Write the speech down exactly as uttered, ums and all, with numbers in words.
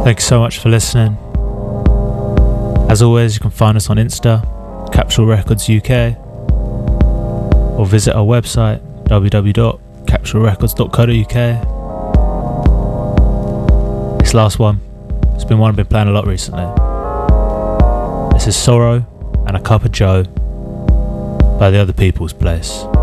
Thank you so much for listening. As always, you can find us on Insta, Capsule Records U K, or visit our website, w w w dot capsule records dot co dot u k. This last one, it's been one I've been playing a lot recently. This is Sorrow and a Cup of Joe by The Other People's Place.